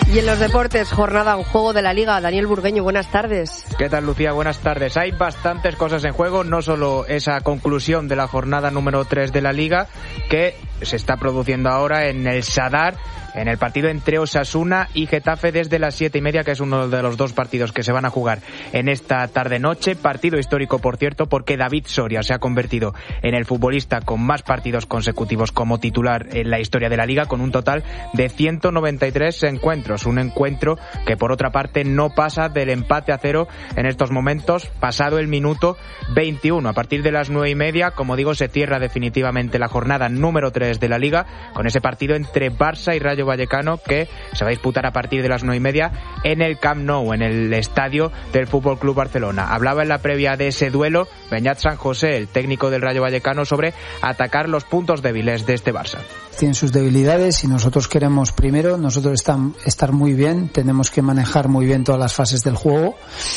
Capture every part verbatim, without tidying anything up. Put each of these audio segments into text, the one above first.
Y en los deportes, jornada en juego de la Liga. Daniel Burgueño, buenas tardes. ¿Qué tal, Lucía? Buenas tardes. Hay bastantes cosas en juego, no solo esa conclusión de la jornada número tres de la Liga, que se está produciendo ahora en el Sadar, en el partido entre Osasuna y Getafe desde las siete y media, que es uno de los dos partidos que se van a jugar en esta tarde-noche. Partido histórico, por cierto, porque David Soria se ha convertido en el futbolista con más partidos consecutivos como titular en la historia de la Liga, con un total de ciento noventa y tres encuentros. Un encuentro que, por otra parte, no pasa del empate a cero en estos momentos, pasado el minuto veintiuno. A partir de las nueve y media, como digo, se cierra definitivamente la jornada número tres de la Liga, con ese partido entre Barça y Rayo Vallecano, que se va a disputar a partir de las nueve y media en el Camp Nou, en el estadio del F C Barcelona. Hablaba en la previa de ese duelo Beñat San José, el técnico del Rayo Vallecano, sobre atacar los puntos débiles de este Barça. Tienen sus debilidades y nosotros queremos primero, nosotros estar, estar muy bien, tenemos que manejar muy bien todas las fases del juego.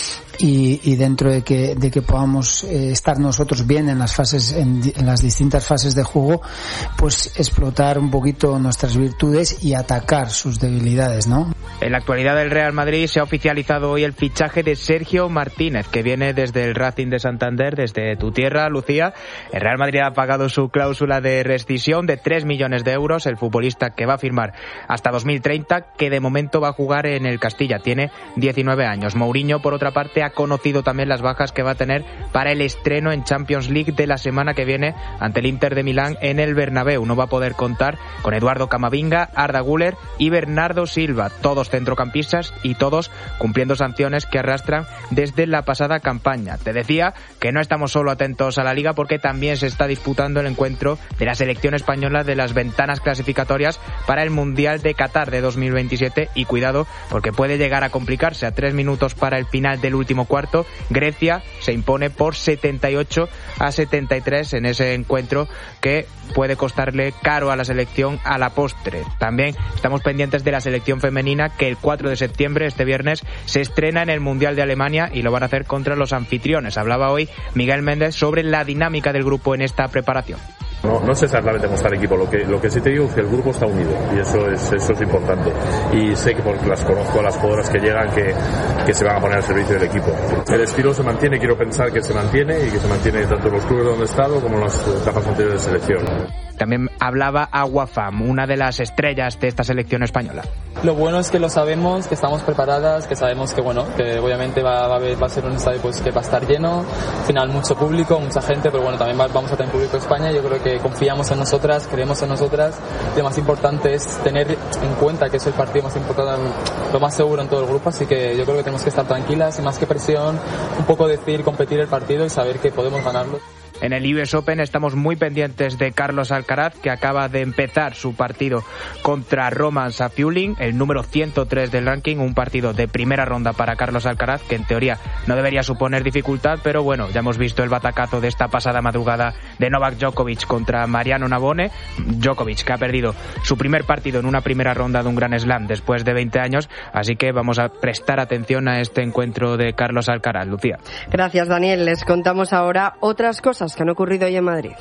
Y, y dentro de que, de que podamos eh, estar nosotros bien en las fases, en, en las distintas fases de juego, pues explotar un poquito nuestras virtudes y atacar sus debilidades, ¿no? En la actualidad del Real Madrid se ha oficializado hoy el fichaje de Sergio Martínez, que viene desde el Racing de Santander, desde tu tierra, Lucía. El Real Madrid ha pagado su cláusula de rescisión de tres millones de euros, el futbolista que va a firmar hasta dos mil treinta, que de momento va a jugar en el Castilla, tiene diecinueve años. Mourinho, por otra parte, ha conocido también las bajas que va a tener para el estreno en Champions League de la semana que viene ante el Inter de Milán en el Bernabéu. No va a poder contar con Eduardo Camavinga, Arda Güler y Bernardo Silva, todos centrocampistas y todos cumpliendo sanciones que arrastran desde la pasada campaña. Te decía que no estamos solo atentos a la Liga, porque también se está disputando el encuentro de la selección española de las ventanas clasificatorias para el Mundial de Qatar de dos mil veintisiete, y cuidado porque puede llegar a complicarse. A tres minutos para el final del último cuarto, Grecia se impone por setenta y ocho a setenta y tres en ese encuentro que puede costarle caro a la selección a la postre. También estamos pendientes de la selección femenina, que el cuatro de septiembre, este viernes, se estrena en el Mundial de Alemania y lo van a hacer contra los anfitriones. Hablaba hoy Miguel Méndez sobre la dinámica del grupo en esta preparación. No, no sé exactamente cómo está el equipo, lo que, lo que sí te digo es que el grupo está unido y eso es, eso es importante, y sé que porque las conozco a las jugadoras que llegan que, que se van a poner al servicio del equipo. El estilo se mantiene, quiero pensar que se mantiene y que se mantiene tanto en los clubes donde he estado como en las etapas anteriores de selección. También hablaba Aguafam, una de las estrellas de esta selección española. Lo bueno es que lo sabemos, que estamos preparadas, que sabemos que bueno, que obviamente va, va, a, haber, va a ser un estadio pues que va a estar lleno, al final mucho público, mucha gente, pero bueno, también va, vamos a tener público de España. Yo creo que confiamos en nosotras, creemos en nosotras. Lo más importante es tener en cuenta que es el partido más importante, lo más seguro en todo el grupo, así que yo creo que tenemos que estar tranquilas y más que presión, un poco decir, competir el partido y saber que podemos ganarlo. En el U S Open estamos muy pendientes de Carlos Alcaraz, que acaba de empezar su partido contra Roman Safiullin, el número ciento tres del ranking, un partido de primera ronda para Carlos Alcaraz, que en teoría no debería suponer dificultad, pero bueno, ya hemos visto el batacazo de esta pasada madrugada de Novak Djokovic contra Mariano Navone. Djokovic, que ha perdido su primer partido en una primera ronda de un Grand Slam después de veinte años, así que vamos a prestar atención a este encuentro de Carlos Alcaraz. Lucía. Gracias, Daniel. Les contamos ahora otras cosas que han ocurrido hoy en Madrid.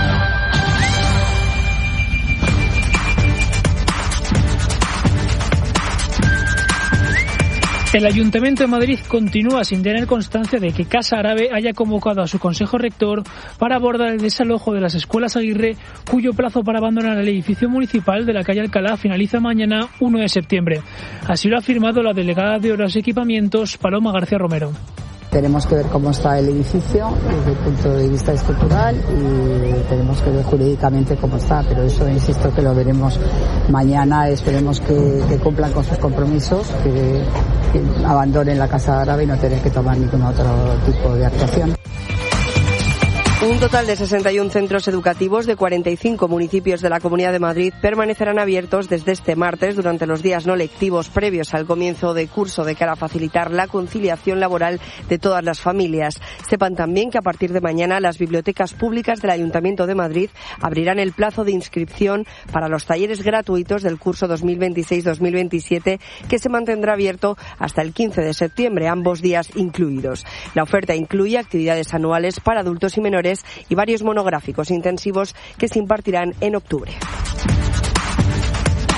El Ayuntamiento de Madrid continúa sin tener constancia de que Casa Árabe haya convocado a su Consejo Rector para abordar el desalojo de las escuelas Aguirre, cuyo plazo para abandonar el edificio municipal de la calle Alcalá finaliza mañana uno de septiembre. Así lo ha afirmado la delegada de Obras y Equipamientos, Paloma García Romero. Tenemos que ver cómo está el edificio desde el punto de vista estructural y tenemos que ver jurídicamente cómo está, pero eso insisto que lo veremos mañana. Esperemos que, que cumplan con sus compromisos, que, que abandonen la Casa Árabe y no tener que tomar ningún otro tipo de actuación. Un total de sesenta y un centros educativos de cuarenta y cinco municipios de la Comunidad de Madrid permanecerán abiertos desde este martes durante los días no lectivos previos al comienzo de curso, de cara a facilitar la conciliación laboral de todas las familias. Sepan también que a partir de mañana las bibliotecas públicas del Ayuntamiento de Madrid abrirán el plazo de inscripción para los talleres gratuitos del curso dos mil veintiséis dos mil veintisiete, que se mantendrá abierto hasta el quince de septiembre, ambos días incluidos. La oferta incluye actividades anuales para adultos y menores y varios monográficos intensivos que se impartirán en octubre.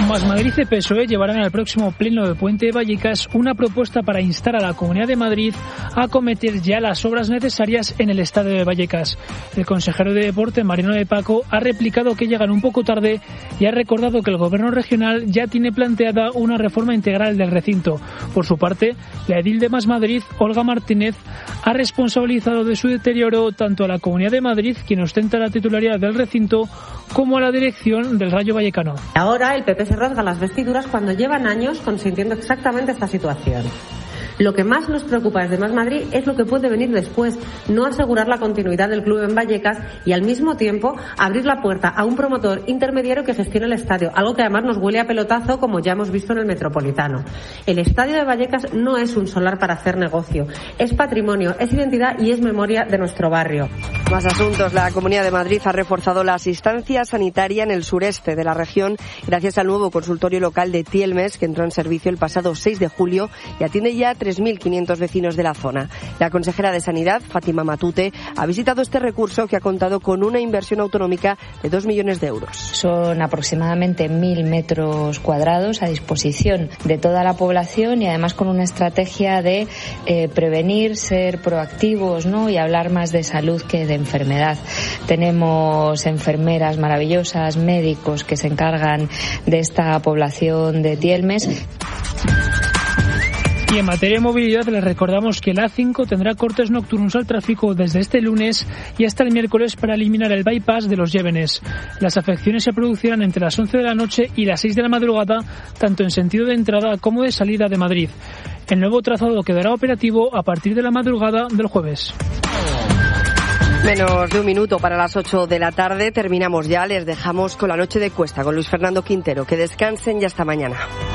Más Madrid y P S O E llevarán al próximo pleno de Puente de Vallecas una propuesta para instar a la Comunidad de Madrid a acometer ya las obras necesarias en el estadio de Vallecas. El consejero de Deporte, Mariano de Paco, ha replicado que llegan un poco tarde y ha recordado que el gobierno regional ya tiene planteada una reforma integral del recinto. Por su parte, la edil de Más Madrid, Olga Martínez, ha responsabilizado de su deterioro tanto a la Comunidad de Madrid, quien ostenta la titularidad del recinto, como a la dirección del Rayo Vallecano. Ahora el P P se rasga las vestiduras cuando llevan años consintiendo exactamente esta situación. Lo que más nos preocupa desde Más Madrid es lo que puede venir después, no asegurar la continuidad del club en Vallecas y al mismo tiempo abrir la puerta a un promotor intermediario que gestione el estadio, algo que además nos huele a pelotazo como ya hemos visto en el Metropolitano. El estadio de Vallecas no es un solar para hacer negocio, es patrimonio, es identidad y es memoria de nuestro barrio. Más asuntos. La Comunidad de Madrid ha reforzado la asistencia sanitaria en el sureste de la región gracias al nuevo consultorio local de Tielmes, que entró en servicio el pasado seis de julio y atiende ya tres mil quinientos vecinos de la zona. La consejera de Sanidad, Fátima Matute, ha visitado este recurso que ha contado con una inversión autonómica de dos millones de euros. Son aproximadamente mil metros cuadrados a disposición de toda la población y además con una estrategia de eh, prevenir, ser proactivos, ¿no? Y hablar más de salud que de enfermedad. Tenemos enfermeras maravillosas, médicos que se encargan de esta población de Tielmes. Y en materia de movilidad les recordamos que el A cinco tendrá cortes nocturnos al tráfico desde este lunes y hasta el miércoles para eliminar el bypass de los Llévenes. Las afecciones se producirán entre las once de la noche y las seis de la madrugada, tanto en sentido de entrada como de salida de Madrid. El nuevo trazado quedará operativo a partir de la madrugada del jueves. Menos de un minuto para las ocho de la tarde. Terminamos ya. Les dejamos con la noche de Cuesta, con Luis Fernando Quintero. Que descansen y hasta mañana.